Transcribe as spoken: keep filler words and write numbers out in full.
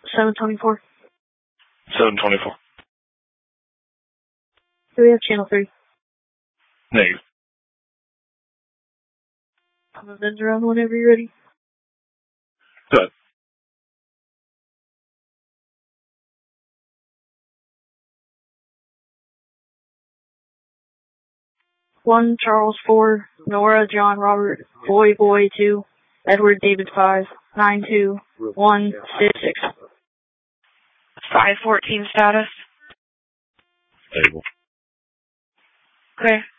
seven twenty-four. seven twenty-four. Do we have channel three? Negative. I'm a vent around whenever you're ready. Good. One, Charles four, Nora, John, Robert, Boy, Boy two, Edward, David five, nine two, one, six six. five fourteen status. Stable. Okay.